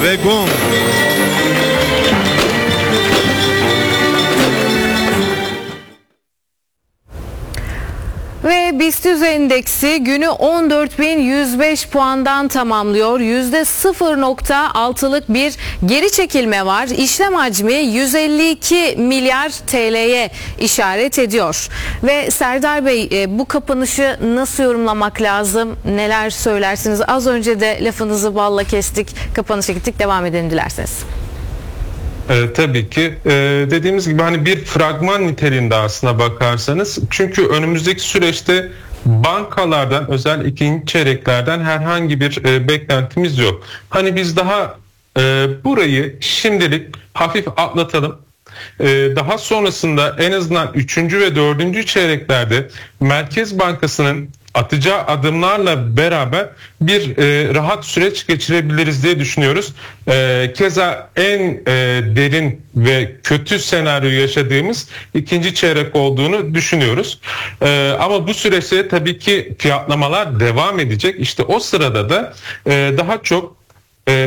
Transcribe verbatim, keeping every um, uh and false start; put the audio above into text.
ve Gong. Ve BIST yüz endeksi günü on dört bin yüz beş puandan tamamlıyor. yüzde sıfır nokta altılık bir geri çekilme var. İşlem hacmi yüz elli iki milyar T L'ye işaret ediyor. Ve Serdar Bey, bu kapanışı nasıl yorumlamak lazım? Neler söylersiniz? Az önce de lafınızı balla kestik. Kapanışa gittik. Devam edelim dilerseniz. Ee, tabii ki ee, dediğimiz gibi hani bir fragman niteliğinde aslına bakarsanız, çünkü önümüzdeki süreçte bankalardan, özel ikinci çeyreklerden herhangi bir e, beklentimiz yok. Hani biz daha e, burayı şimdilik hafif atlatalım. E, daha sonrasında en azından üçüncü ve dördüncü çeyreklerde Merkez Bankası'nın atacağı adımlarla beraber bir e, rahat süreç geçirebiliriz diye düşünüyoruz. E, keza en e, derin ve kötü senaryo yaşadığımız ikinci çeyrek olduğunu düşünüyoruz. E, ama bu süreçte tabii ki fiyatlamalar devam edecek. İşte o sırada da e, daha çok